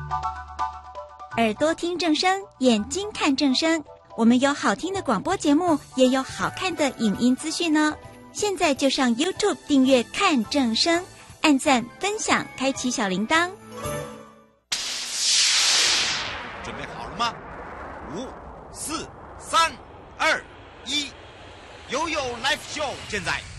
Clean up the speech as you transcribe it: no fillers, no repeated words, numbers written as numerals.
耳朵听正声，眼睛看正声。我们有好听的广播节目，也有好看的影音资讯呢。现在就上 YouTube 订阅看正声，按赞分享，开启小铃铛。 准备好了吗？5、4、3、2、1，悠悠 Live Show 现在